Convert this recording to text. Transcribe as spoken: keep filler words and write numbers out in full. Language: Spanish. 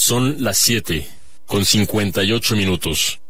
Son las siete con cincuenta y ocho minutos.